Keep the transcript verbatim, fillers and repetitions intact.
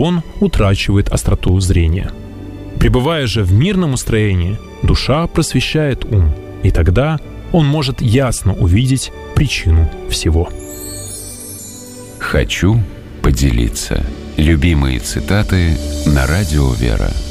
он утрачивает остроту зрения. Пребывая же в мирном устроении, душа просвещает ум, и тогда он может ясно увидеть причину всего. Хочу поделиться. Любимые цитаты на радио «Вера».